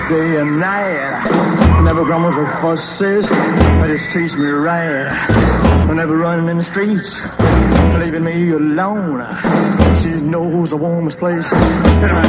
day and night. Never grumbles or fusses, but just treats me right. Never running in the streets, leaving me alone. She knows the warmest place in my